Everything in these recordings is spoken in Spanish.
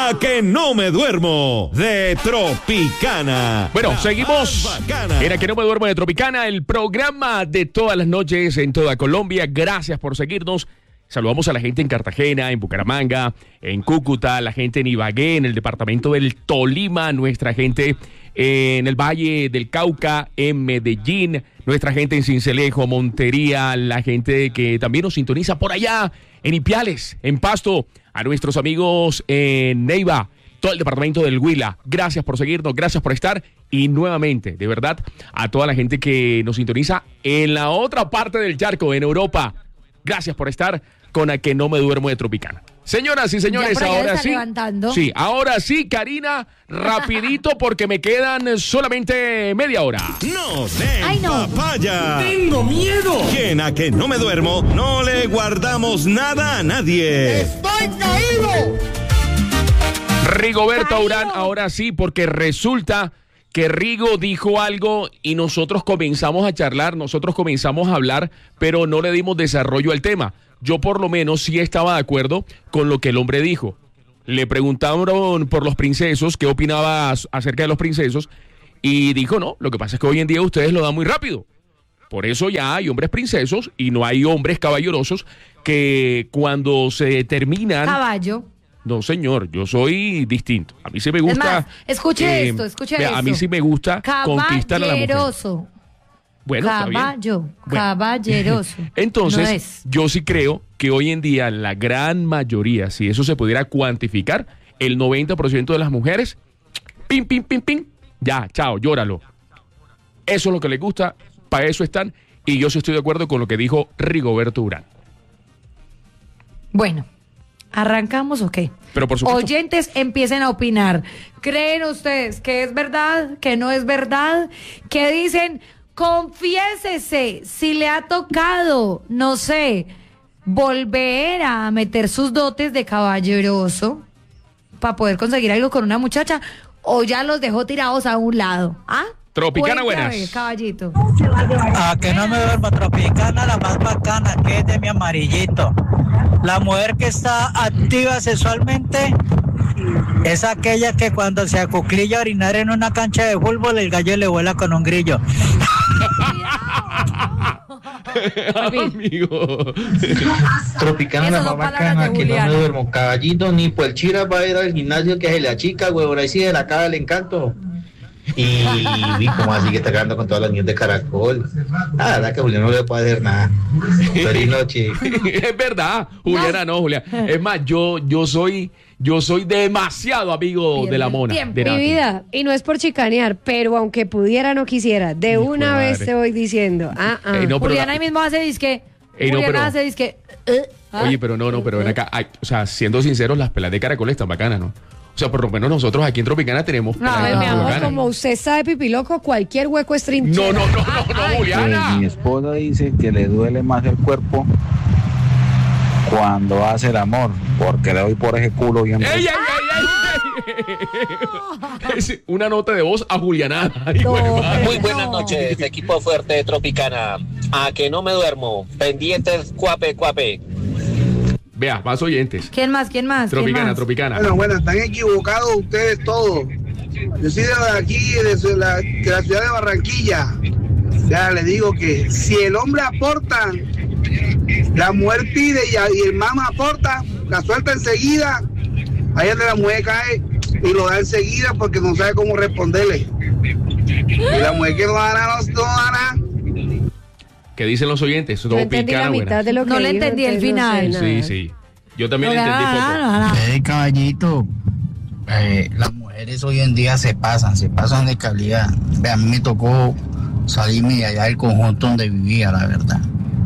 A que no me duermo de Tropicana. Bueno, seguimos en A que no me duermo de Tropicana, el programa de todas las noches en toda Colombia. Gracias por seguirnos. Saludamos a la gente en Cartagena, en Bucaramanga, en Cúcuta, la gente en Ibagué, en el departamento del Tolima, nuestra gente en el Valle del Cauca, en Medellín, nuestra gente en Sincelejo, Montería, la gente que también nos sintoniza por allá, en Ipiales, en Pasto, a nuestros amigos en Neiva, todo el departamento del Huila. Gracias por seguirnos, gracias por estar y nuevamente, de verdad, a toda la gente que nos sintoniza en la otra parte del charco, en Europa. Gracias por estar con A que no me duermo de Tropicana. Señoras y señores, ahora sí. Levantando. Sí, ahora sí, Karina, rapidito porque me quedan solamente media hora. ¡No den papaya! ¡Tengo miedo! Que en A que no me duermo no le guardamos nada a nadie. ¡Estoy caído! Rigoberto Urán, ahora sí, porque resulta que Rigo dijo algo y nosotros comenzamos a charlar, nosotros comenzamos a hablar, pero no le dimos desarrollo al tema. Yo por lo menos sí estaba de acuerdo con lo que el hombre dijo. Le preguntaron por los princesos, qué opinaba acerca de los princesos, y dijo, no, lo que pasa es que hoy en día ustedes lo dan muy rápido. Por eso ya hay hombres princesos y no hay hombres caballerosos que cuando se terminan... Caballo. No, señor, yo soy distinto. A mí sí me gusta... Es más, escuche esto. A mí sí me gusta conquistar a la mujer. Caballeroso. Bueno, caballeroso. Entonces, no yo sí creo que hoy en día la gran mayoría, si eso se pudiera cuantificar, el 90% de las mujeres, pim, ya, chao, llóralo. Eso es lo que les gusta, para eso están, y yo sí estoy de acuerdo con lo que dijo Rigoberto Urán. Bueno, ¿arrancamos o qué? Pero por supuesto. Oyentes, empiecen a opinar. ¿Creen ustedes que es verdad, que no es verdad? ¿Qué dicen? Confiésese si le ha tocado, no sé, volver a meter sus dotes de caballeroso para poder conseguir algo con una muchacha, o ya los dejó tirados a un lado. ¿Ah? Tropicana, buenas. Ver, caballito. A que no me duermo, Tropicana, la más bacana, que es de mi amarillito. La mujer que está activa sexualmente es aquella que cuando se acuclilla a orinar en una cancha de fútbol, el gallo le vuela con un grillo. Amigo. Tropicana, la más bacana, que no me duermo. Caballito, ni por el chira va a ir al gimnasio que se le achica, huevón, ahí sí se le acaba el encanto. Y como así que está quedando con todas las niñas de caracol. La verdad que Julián no le puede hacer nada. Feliz noche. Es verdad, Juliana no, Julián. Es más, yo soy demasiado amigo de la mona. Mi vida, y no es por chicanear, pero aunque pudiera no quisiera, de una vez te voy diciendo. No, Juliana ahí mismo hace disque. Hace disque. Oye, pero no, pero ven acá, o sea, siendo sinceros, las pelas de caracol están bacanas, ¿no? O sea, por lo menos nosotros aquí en Tropicana tenemos... mi amor, como usted sabe, pipiloco, cualquier hueco es trinchera. No, Juliana. Mi esposa dice que le duele más el cuerpo cuando hace el amor, porque le doy por ese culo bien... ¡Ey! Es una nota de voz a Juliana. Muy buenas noches, equipo fuerte de Tropicana. A que no me duermo. Pendientes, cuape. Vea, más oyentes. ¿Quién más? Tropicana. Bueno, están equivocados ustedes todos. Yo soy de aquí, de la ciudad de Barranquilla. Ya les digo que si el hombre aporta, la mujer pide y el mamá aporta, la suelta enseguida, ahí donde la mujer cae y lo da enseguida porque no sabe cómo responderle. Y la mujer que no hará. ¿Qué dicen los oyentes? No entendí la mitad de lo que no le entendí el final. Sí. Yo también le entendí poco. Caballito, las mujeres hoy en día se pasan de calidad. A mí me tocó salirme de allá del conjunto donde vivía, la verdad.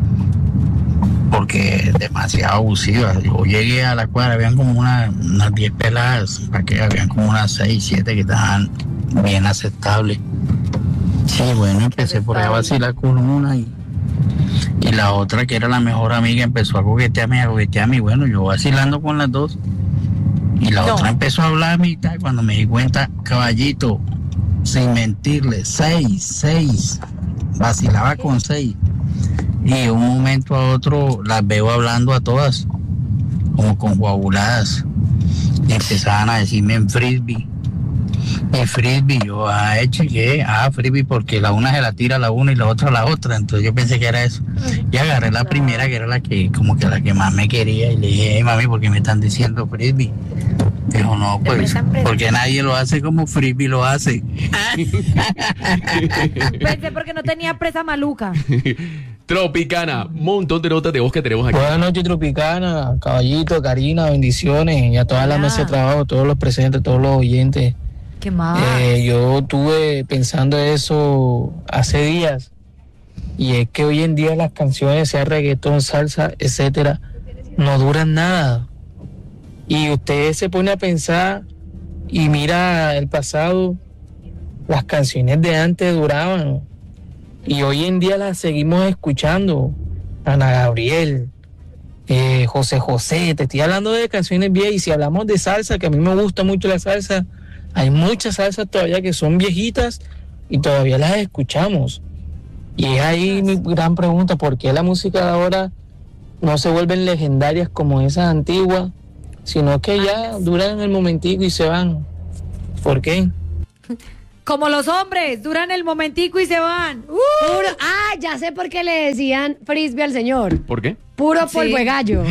Porque es demasiado abusiva. Yo llegué a la cuadra, habían como unas 10 peladas, para que habían como unas 6, 7 que estaban bien aceptables. Sí, bueno, empecé por ahí a vacilar con una y la otra, que era la mejor amiga, empezó a coquetearme, bueno, yo vacilando con las dos, y la otra empezó a hablarme y tal, cuando me di cuenta, caballito, sin mentirle, 6, vacilaba con 6, y de un momento a otro las veo hablando a todas, como con coaguladas, y empezaban a decirme en frisbee. En frisbee, yo, chequé, frisbee, porque la una se la tira a la una y la otra a la otra, entonces yo pensé que era eso. Y agarré la primera, que era la que más me quería, y le dije, hey, mami, ¿por qué me están diciendo frisbee? Dijo, no, pues, porque nadie lo hace como frisbee lo hace. Pensé porque no tenía presa maluca. Tropicana, un montón de notas de voz que tenemos aquí. Buenas noches, Tropicana, Caballito, Karina, bendiciones, y a toda la mesa de trabajo, todos los presentes, todos los oyentes. ¿Qué más? Yo estuve pensando eso hace días, y es que hoy en día las canciones, sea reggaetón, salsa, etcétera, no duran nada. Y usted se pone a pensar y mira el pasado, las canciones de antes duraban, y hoy en día las seguimos escuchando. Ana Gabriel, José José, te estoy hablando de canciones viejas. Y si hablamos de salsa, que a mí me gusta mucho la salsa, hay muchas salsas todavía que son viejitas y todavía las escuchamos. Y es ahí mi gran pregunta, ¿por qué la música de ahora no se vuelven legendarias como esas antiguas, sino que ya duran el momentico y se van? ¿Por qué? Como los hombres, duran el momentico y se van. Ya sé por qué le decían frisbee al señor. ¿Por qué? Puro polvo de gallo.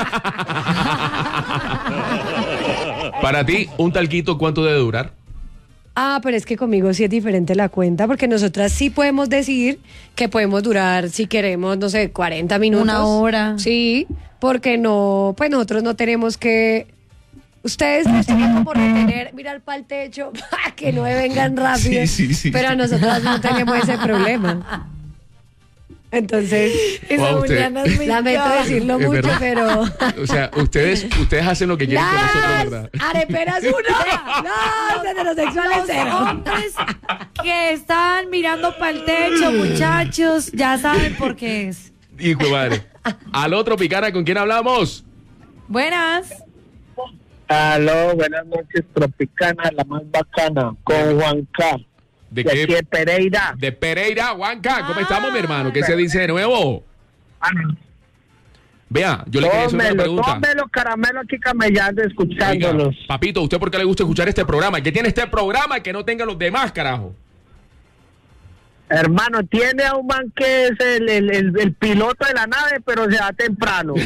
Para ti, un talquito, ¿cuánto debe durar? Pero es que conmigo sí es diferente la cuenta, porque nosotras sí podemos decir que podemos durar, si queremos, no sé, 40 minutos. Una hora. Sí, porque no, pues nosotros no tenemos que... Ustedes nos tienen como retener, mirar para el techo, para que no vengan rápido. Sí. Pero nosotras no tenemos ese problema. Entonces, lamento decirlo mucho, verdad. Pero... O sea, ustedes hacen lo que quieren con nosotros, ¿verdad? Areperas uno. No, heterosexuales cero. Los hombres que están mirando para el techo, muchachos, ya saben por qué es. Hijo de madre. Aló, Tropicana, ¿con quién hablamos? Buenas. Aló, buenas noches, Tropicana, la más bacana, con Juan K. ¿De qué? Aquí de Pereira. De Pereira, Juanca. ¿Cómo estamos, mi hermano? ¿Qué se dice de nuevo? Vea, yo le quería hacer una pregunta. Tómelo, caramelo, aquí camellando, escuchándolos. Oiga, papito, ¿usted por qué le gusta escuchar este programa? ¿Qué tiene este programa que no tenga los demás, carajo? Hermano, tiene a un man que es el piloto de la nave, pero se va temprano.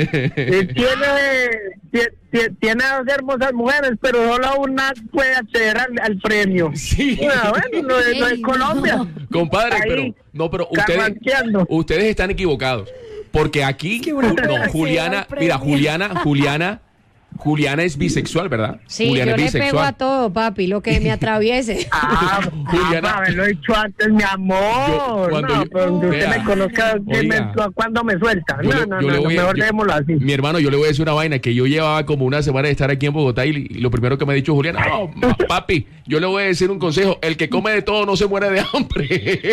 Tiene a dos hermosas mujeres, pero solo una puede acceder al premio. Sí. Bueno, lo de Colombia. Compadre, ahí, pero ustedes están equivocados. Porque aquí, Juliana es bisexual, ¿verdad? Sí, Juliana yo es le bisexual. pego a todo, papi, lo que me atraviese. Juliana, haberlo dicho antes, mi amor. Pero usted me conozca, cuando me suelta. Mejor démoslo así. Mi hermano, yo le voy a decir una vaina, que yo llevaba como una semana de estar aquí en Bogotá y lo primero que me ha dicho Juliana, papi, yo le voy a decir un consejo, el que come de todo no se muere de hambre.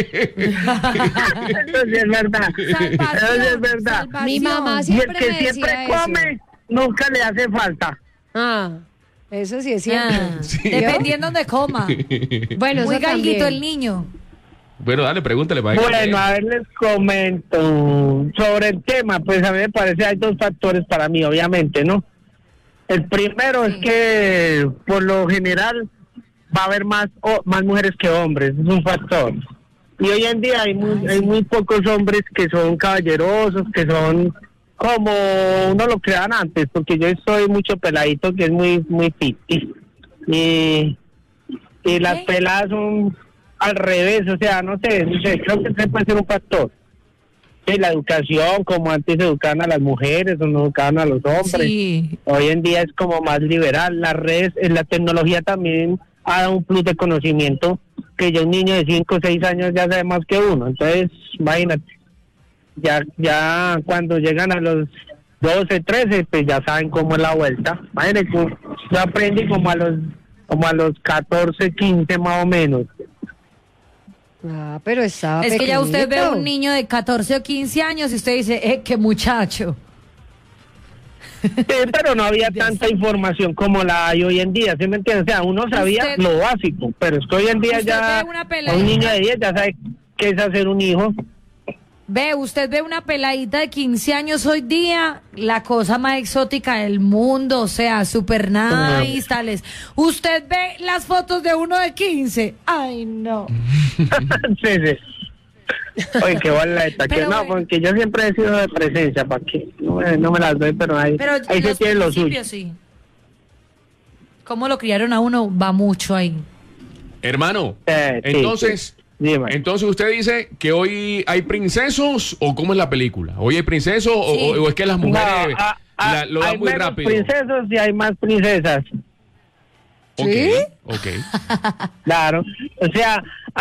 Eso sí es verdad. Eso sí es verdad. Mi mamá y el siempre que me siempre decía come, eso. Nunca le hace falta. Eso sí es cierto. Sí. Dependiendo de coma. Bueno, muy eso galguito también. el niño. Bueno, dale, pregúntale. Para Bueno, a ver, les comento sobre el tema. Pues a mí me parece hay dos factores para mí, obviamente, ¿no? El primero es que por lo general va a haber más mujeres que hombres, es un factor. Y hoy en día hay muy pocos hombres que son caballerosos, que son como uno lo crean antes, porque yo soy mucho peladito que es muy piti. Y las peladas son al revés, o sea, no sé, creo que ese puede ser un factor. La educación, como antes educaban a las mujeres o no educaban a los hombres. Sí. Hoy en día es como más liberal. Las redes, la tecnología también ha dado un plus de conocimiento, que ya un niño de 5 o 6 años ya sabe más que uno. Entonces, imagínate, ya cuando llegan a los 12, 13, pues ya saben cómo es la vuelta. Imagínate, yo aprendí como a los 14, 15 más o menos. Pero estaba Es que ya usted ve pequeñito. a un niño de 14 o 15 años y usted dice, qué muchacho. Pero no había tanta información como la hay hoy en día, ¿sí me entiendes? O sea, uno sabía lo básico, pero es que hoy en día ya ve una un niño de 10 ya sabe qué es hacer un hijo. Ve, usted ve una peladita de 15 años hoy día, la cosa más exótica del mundo, o sea, super nice, tales. Usted ve las fotos de uno de 15. Ay, no. Sí. Oye, qué boleta. Pero No, bueno. porque yo siempre he sido de presencia, ¿para qué? No me las doy, pero ahí se los tiene lo suyo. principios sí. Cómo lo criaron a uno va mucho ahí. Hermano, Sí, entonces, Dime. entonces usted dice que hoy hay princesos o cómo es la película. ¿Hoy hay princesos o es que las mujeres lo dan hay muy menos rápido? princesos y hay más princesas. ¿Sí? Ok. Claro, o sea,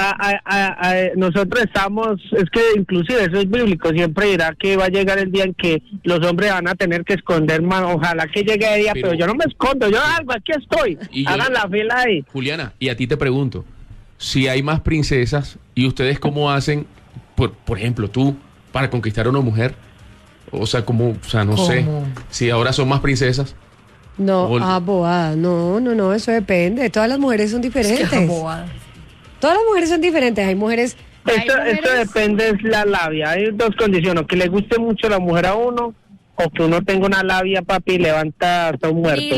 nosotros estamos, es que inclusive eso es bíblico, siempre dirá que va a llegar el día en que los hombres van a tener que esconder más, ojalá que llegue el día, pero yo no me escondo, yo algo, aquí estoy, hagan la fila ahí. Juliana, y a ti te pregunto, si hay más princesas y ustedes cómo hacen, por ejemplo, tú, para conquistar a una mujer, o sea, no sé, si ahora son más princesas. No, bobada, no, eso depende. Todas las mujeres son diferentes. Todas las mujeres son diferentes. Hay mujeres. Esto depende de la labia. Hay dos condiciones: o que le guste mucho la mujer a uno, o que uno tenga una labia, papi, y levanta hasta un muerto.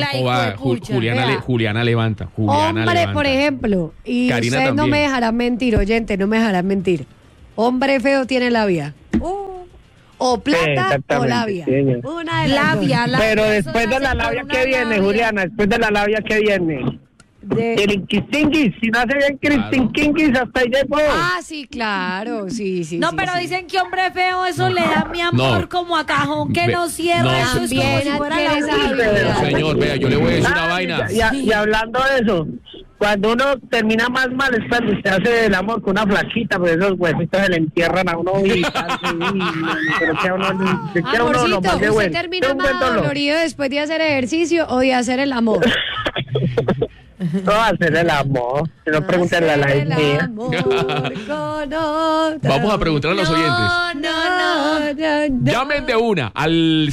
Juliana levanta. Hombre, por ejemplo, y Karina ustedes no también. me dejarán mentir, oyente, no me dejarán mentir. Hombre feo tiene labia. O plata o labia. Sí, Una de las dos. Pero después de la labia que viene, Juliana, después de la labia que viene. El inquistinguis, si no hace bien Cristinquinguis, hasta ahí llegó. Ah, sí, claro, sí. No, sí, pero sí. dicen que hombre feo, eso le da mi amor No. como a cajón que no cierra. No, Eso es como si fuera la última. Señor, vea, yo le voy a decir una vaina. Y hablando de eso, cuando uno termina más mal es cuando usted hace el amor con una flaquita, pues esos huesitos se le entierran a uno y pero que a uno Amorcito, lo más de ¿usted bueno. termina más dolorido después de hacer ejercicio o de hacer el amor? No hacer el amor, si no pregúntenle a la mía. Vamos a preguntar a los oyentes. Llamen de una al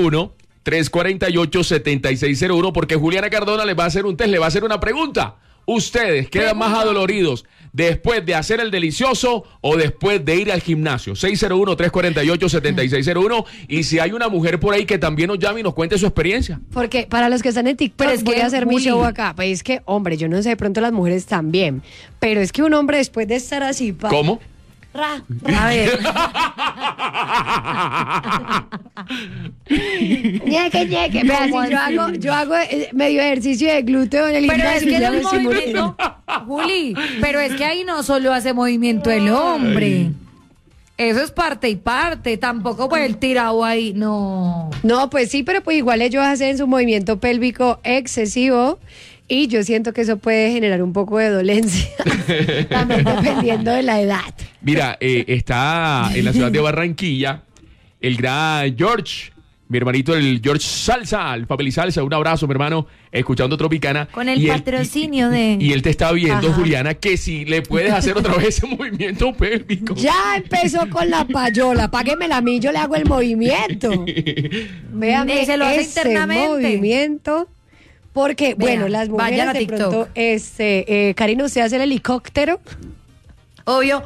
601-348-7601 porque Juliana Cardona les va a hacer un test, le va a hacer una pregunta. ¿Ustedes quedan más adoloridos después de hacer el delicioso o después de ir al gimnasio? 601-348-7601 y si hay una mujer por ahí que también nos llame y nos cuente su experiencia. Porque para los que están en TikTok, Pero es voy que, a hacer mi Juli, show acá. Pues es que, hombre, yo no sé, de pronto las mujeres también. Pero es que un hombre después de estar así... ¿Cómo? A ver. Ñeque. Vea, si yo hago medio ejercicio de glúteo en el Pero es gimnasio, que ya el me estoy movimiento, muriendo. Juli, pero es que ahí no solo hace movimiento el hombre. Eso es parte y parte. Tampoco pues el tirado ahí, no. No, pues sí, pero pues igual ellos hacen su movimiento pélvico excesivo y yo siento que eso puede generar un poco de dolencia, también dependiendo de la edad. Mira, está en la ciudad de Barranquilla el gran George, mi hermanito, el George Salsa, el Papel y Salsa. Un abrazo, mi hermano, escuchando Tropicana. Con el patrocinio de... Y él te está viendo, Ajá. Juliana, que si le puedes hacer otra vez ese movimiento pélvico. Ya empezó con la payola, páguemela a mí, yo le hago el movimiento. Véame Se lo hace ese internamente. movimiento. Porque, Vea, bueno, las vayan a mujeres de TikTok. pronto, Karina, ¿usted hace el helicóptero? Obvio.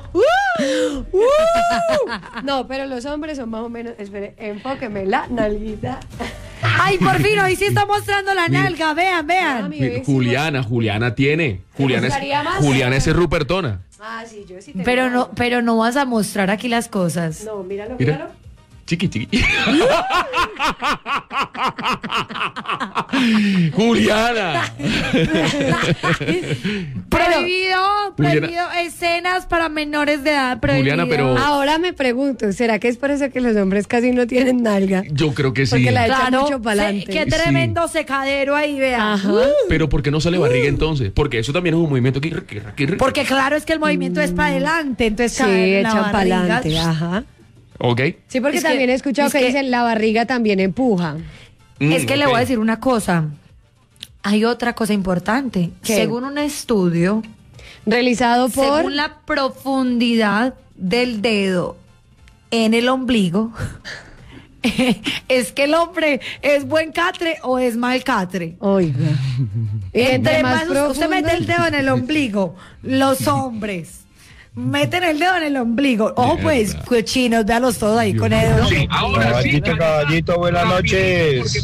No, pero los hombres son más o menos, espere, enfóqueme la nalguita. Ay, por fin, hoy sí está mostrando la nalga. Vean. Juliana tiene. gustaría más? Juliana es Rupertona. Ah, sí, yo sí tengo. Pero no vas a mostrar aquí las cosas. No, míralo. Chiqui. Juliana. Prohibido escenas para menores de edad. Prohibido. Juliana, pero- Ahora me pregunto, ¿será que es por eso que los hombres casi no tienen nalga? Yo creo que sí. Porque la echan Claro, mucho para adelante. qué tremendo secadero ahí, vean. Ajá. Pero ¿por qué no sale barriga entonces? Porque eso también es un movimiento que... Porque claro, es que el movimiento es para adelante, entonces Sí, cae la echan para barriga. adelante, ajá. Ok. Sí, porque Es que- también he escuchado es que que- dicen la barriga también empuja. Es que le ok. voy a decir una cosa. Hay otra cosa importante. ¿Qué? Según un estudio, Realizado por... según la profundidad del dedo en el ombligo, es que el hombre es buen catre o es mal catre. Oiga. Y Entre entre más más usted mete el profundo- dedo en el ombligo, los hombres meten el dedo en el ombligo. Ojo, pues, cochinos, véalos todos ahí con el dedo. Sí, caballito, buenas noches.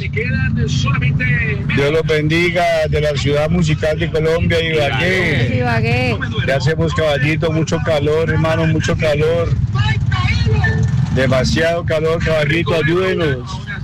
Dios los bendiga, de la ciudad musical de Colombia, Ibagué. Ya hacemos, caballito, mucho calor, hermano, mucho calor. Demasiado calor, caballito, ayúdenos.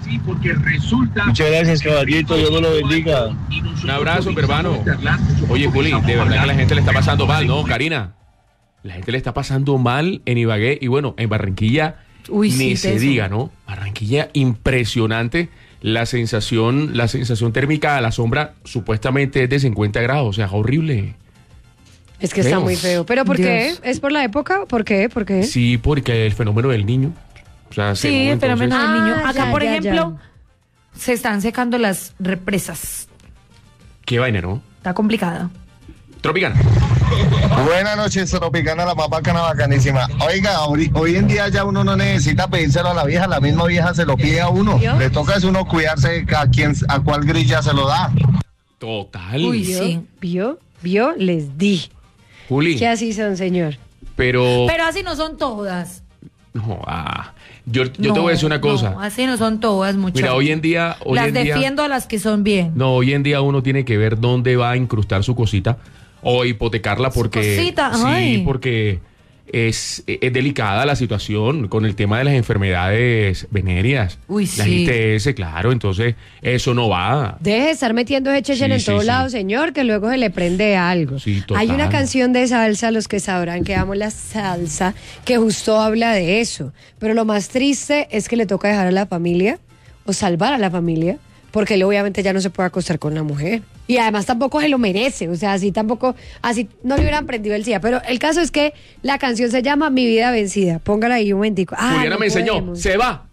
Muchas gracias, caballito, Dios lo bendiga. Un abrazo, mi hermano. Oye, Juli, de verdad que la gente le está pasando mal, ¿no, Karina? La gente le está pasando mal en Ibagué y bueno, en Barranquilla ni se diga, ¿no? Barranquilla, impresionante. La sensación térmica a la sombra supuestamente es de 50 grados, o sea, horrible. Es que está muy feo. ¿Pero por qué? ¿Es por la época? ¿Por qué? Sí, porque el fenómeno del niño. O sea, sí, el fenómeno del niño. Acá, por ejemplo, ya. se están secando las represas. Qué vaina, ¿no? Está complicada. Tropicana. Buenas noches, Tropicana, la más bacana, bacanísima. Oiga, hoy en día ya uno no necesita pedírselo a la vieja misma vieja se lo pide a uno. ¿Yo? Le toca es uno cuidarse a cuál grilla se lo da. Total. Uy, sí. ¿Vio? Les di. Juli. Que así son, señor. Pero así no son todas. No, yo te voy a decir una cosa. No, así no son todas, muchachos. Mira, hoy en día... las defiendo a las que son bien. No, hoy en día uno tiene que ver dónde va a incrustar su cosita o hipotecarla porque... Cosita, sí, ay. porque es delicada la situación con el tema de las enfermedades venéreas. Uy, las sí. ITS, claro, entonces eso no va. Deje de estar metiendo ese chechen en todos lados, señor, que luego se le prende algo. Sí, total. Hay una canción de salsa, los que sabrán que amo la salsa, que justo habla de eso. Pero lo más triste es que le toca dejar a la familia o salvar a la familia, porque él obviamente ya no se puede acostar con la mujer. Y además tampoco se lo merece, o sea, así no le hubieran prendido el SIDA. Pero el caso es que la canción se llama Mi Vida Vencida. Póngala ahí un momentico. Juliana no me enseñó, podemos. se va.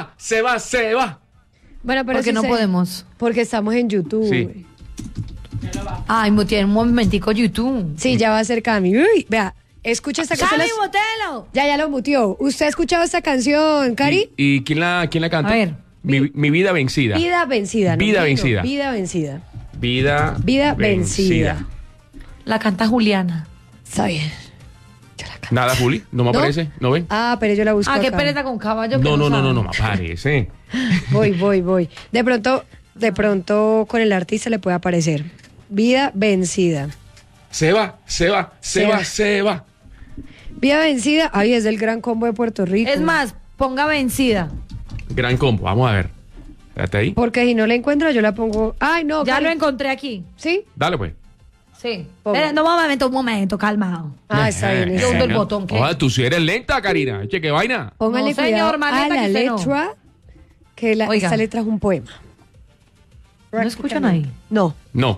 Bueno, pero porque no podemos. Porque estamos en YouTube. Sí. Ay, tiene un momentico YouTube. Sí, ya va a ser Cami. Uy, vea, escucha esta canción. ¡Cami, botelo! Ya lo mutió. ¿Usted ha escuchado esta canción, Cari? ¿Y quién la canta? A ver. Mi vida vencida. Vida vencida. Vida vencida. Vida vencida. Vida vencida. La canta Juliana. Está bien. Nada, Juli, no me ¿No? aparece, ¿no ven? Ah, pero yo la busco Qué acá. pereza con caballo. que No sabe. me aparece. Voy. De pronto con el artista le puede aparecer. Vida vencida. Se va. Vida vencida. Ay, es del Gran Combo de Puerto Rico. Es más, ponga vencida. Gran combo, vamos a ver. Espérate ahí. Porque si no la encuentro, yo la pongo. Ay, no. Ya Cari. lo encontré aquí. ¿Sí? Dale pues. Sí. Ponga. No, un momento, calmado. Está bien. Yo hundo el botón. ¿qué? Tú sí eres lenta, Karina. Che, qué vaina. Póngale No, señor, cuidado más a lenta la que usted no. letra, que Oiga. esta letra es un poema. ¿No escuchan ahí? No. No.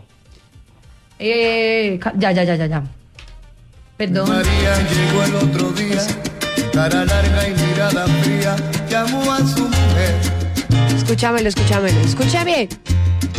Ya. Perdón. María llegó el otro día, cara larga y mirada fría, llamó a su mujer. Escúchamelo. Escucha bien.